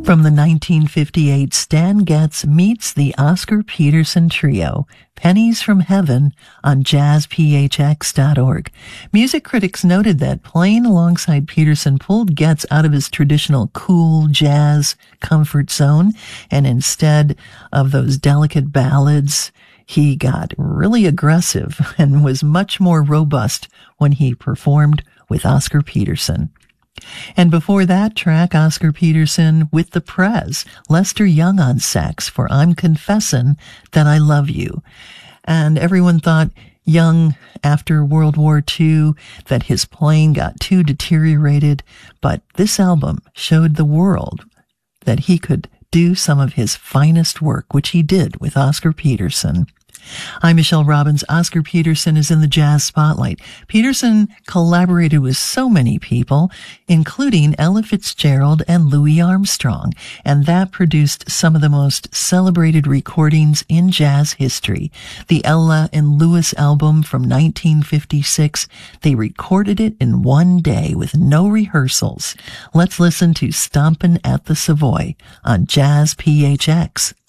From the 1958 Stan Getz Meets the Oscar Peterson Trio, Pennies from Heaven on jazzphx.org. Music critics noted that playing alongside Peterson pulled Getz out of his traditional cool jazz comfort zone, and instead of those delicate ballads, he got really aggressive and was much more robust when he performed with Oscar Peterson. And before that track, Oscar Peterson with the Prez, Lester Young on sax for I'm Confessin' That I Love You. And everyone thought Young, after World War II, that his playing got too deteriorated, but this album showed the world that he could do some of his finest work, which he did with Oscar Peterson. I'm Michelle Robbins. Oscar Peterson is in the Jazz Spotlight. Peterson collaborated with so many people, including Ella Fitzgerald and Louis Armstrong, and that produced some of the most celebrated recordings in jazz history. The Ella and Louis album from 1956, they recorded it in one day with no rehearsals. Let's listen to Stompin' at the Savoy on Jazz PHX.